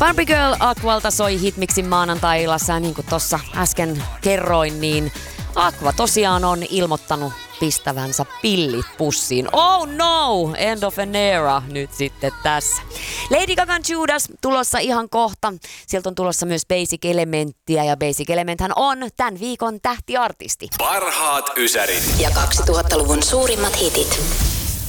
Barbie Girl Aqualta soi Hitmixin maanantai-illassa, ja niin kuin tuossa äsken kerroin, niin Aqua tosiaan on ilmoittanut pistävänsä pillit pussiin. Oh no! End of an era nyt sitten tässä. Lady Gagan Judas tulossa ihan kohta. Sieltä on tulossa myös Basic Elementtiä, ja Basic Elementhän on tämän viikon tähtiartisti. Parhaat ysärit ja 2000-luvun suurimmat hitit.